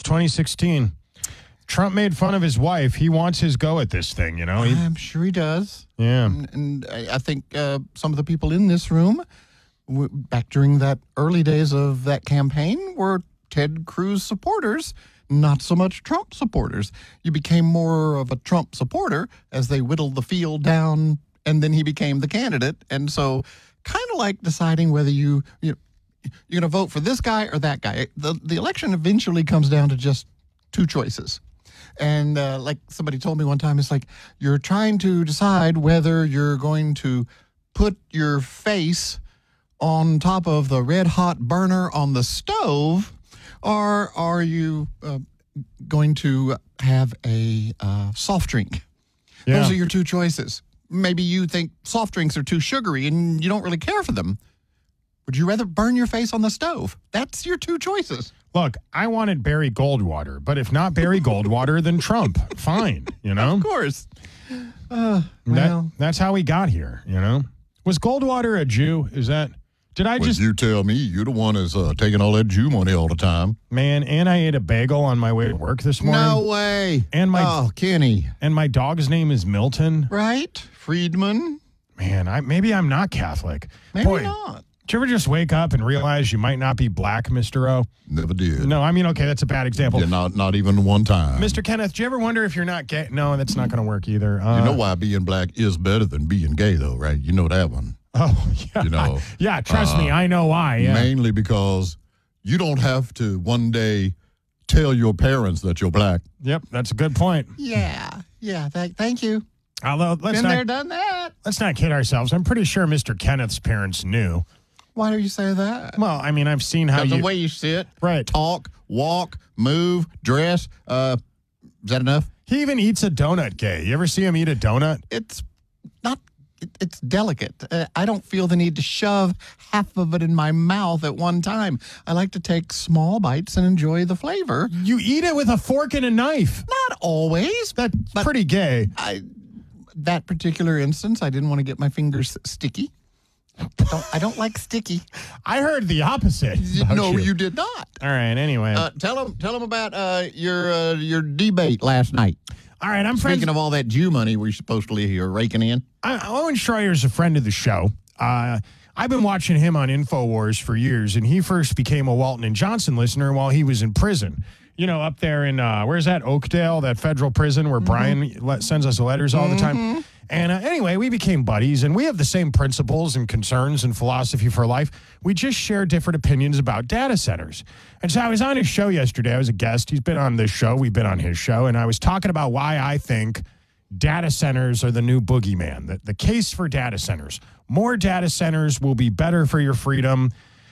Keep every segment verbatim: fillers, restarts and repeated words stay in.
twenty sixteen. Trump made fun of his wife. He wants his go at this thing, you know? He, I'm sure he does. yeah. And, and I I think uh, some of the people in this room, w- back during that early days of that campaign, were Ted Cruz supporters, not so much Trump supporters. You became more of a Trump supporter as they whittled the field down, and then he became the candidate. And so kind of like deciding whether you, you you're going to vote for this guy or that guy. The, the election eventually comes down to just two choices. And uh, like somebody told me one time, it's like you're trying to decide whether you're going to put your face on top of the red hot burner on the stove, or are you uh, going to have a uh, soft drink? Yeah. Those are your two choices. Maybe you think soft drinks are too sugary and you don't really care for them. Would you rather burn your face on the stove? That's your two choices. Look, I wanted Barry Goldwater, but if not Barry Goldwater, then Trump. Fine, you know? Of course. Uh, well, That, that's how we got here, you know? Was Goldwater a Jew? Is that... Did I Well, just... you tell me. You're the one that's uh, taking all that Jew money all the time. Man, and I ate a bagel on my way to work this morning. no way. And my oh, Kenny. and my dog's name is Milton. Right? Friedman? Man, I maybe I'm not Catholic. Maybe Boy, not. did you ever just wake up and realize you might not be black, Mister O? Never did. No, I mean, okay, that's a bad example. Yeah, not not even one time. Mister Kenneth, do you ever wonder if you're not gay? No, that's not going to work either. Uh, You know why being black is better than being gay, though, right? You know that one. Oh, yeah. You know, yeah, trust me, uh, I know why. Yeah. Mainly because you don't have to one day tell your parents that you're black. Yep, that's a good point. Yeah. Yeah. Th- thank you. Although, let's Been not, there, done that. let's not kid ourselves. I'm pretty sure Mister Kenneth's parents knew. Why do you say that? Well, I mean, I've seen how That's you... the way you sit, Right. talk, walk, move, dress. Uh, is that enough? He even eats a donut gay. You ever see him eat a donut? It's not, it, it's delicate. Uh, I don't feel the need to shove half of it in my mouth at one time. I like to take small bites and enjoy the flavor. You eat it with a fork and a knife. Not always. That's But- pretty gay. I, that particular instance, I didn't want to get my fingers sticky. I don't, I don't like sticky. I heard the opposite. about No, you. you did not. All right, anyway. Uh, tell them, tell them about uh, your uh, your debate last night. All right, I'm friends. Speaking of all that Jew money we're supposedly you're raking in. I, Owen Schroyer's a friend of the show. Uh, I've been watching him on InfoWars for years, and he first became a Walton and Johnson listener while he was in prison. You know, up there in, uh, where's that, Oakdale, that federal prison where mm-hmm. Brian le- sends us letters all mm-hmm. the time. And uh, anyway, we became buddies, and we have the same principles and concerns and philosophy for life. We just share different opinions about data centers. And so I was on his show yesterday. I was a guest. He's been on this show. We've been on his show. And I was talking about why I think data centers are the new boogeyman, the, the case for data centers. More data centers will be better for your freedom.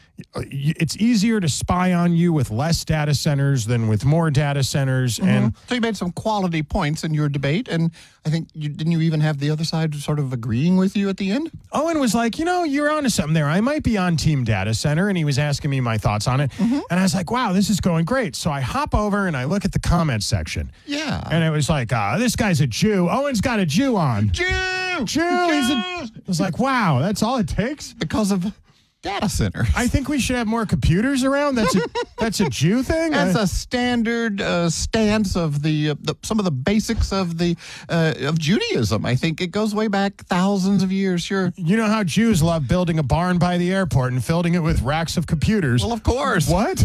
It's easier to spy on you with less data centers than with more data centers. Mm-hmm. And so you made some quality points in your debate, and I think you didn't you even have the other side sort of agreeing with you at the end? Owen was like, you know, you're onto something there. I might be on Team Data Center, and he was asking me my thoughts on it. Mm-hmm. And I was like, wow, this is going great. So I hop over and I look at the comments section. Yeah. And it was like, uh, this guy's a Jew. Owen's got a Jew on. Jew! Jew! Jew! He's a, it was like, wow, that's all it takes? Because of data centers. I think we should have more computers around. That's a, that's a Jew thing. That's I, a standard uh, stance of the, uh, the some of the basics of the uh, of Judaism. I think it goes way back thousands of years. Sure. You know how Jews love building a barn by the airport and filling it with racks of computers. Well, of course. What?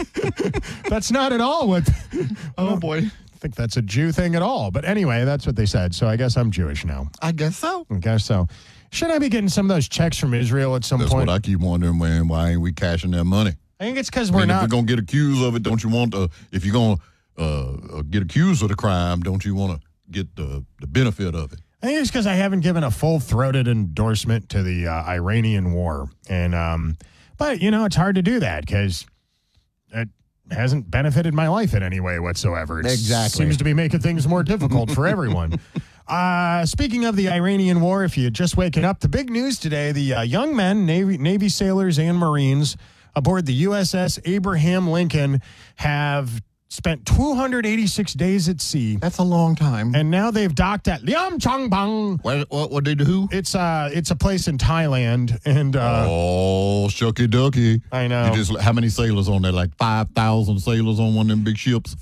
That's not at all what. Oh boy. I think that's a Jew thing at all. But anyway, that's what they said. So I guess I'm Jewish now. I guess so. I guess so. Should I be getting some of those checks from Israel at some That's point? what I keep wondering, man. Why ain't we cashing their money? I think it's because I we're mean, not. If we're going to get accused of it, don't you want to, if you're going to uh, get accused of the crime, don't you want to get the, the benefit of it? I think it's because I haven't given a full-throated endorsement to the uh, Iranian war. And, um, but, you know, it's hard to do that because it hasn't benefited my life in any way whatsoever. It Exactly. seems to be making things more difficult for everyone. Uh, speaking of the Iranian war, if you're just waking up, the big news today, the uh, young men, Navy, Navy sailors and Marines aboard the U S S Abraham Lincoln have spent two hundred eighty-six days at sea. That's a long time. And now they've docked at Liam Chang Bang. What, what, what did who? It's uh, it's a place in Thailand, and uh, oh, shucky ducky. I know. You just, how many sailors on there? Like five thousand sailors on one of them big ships?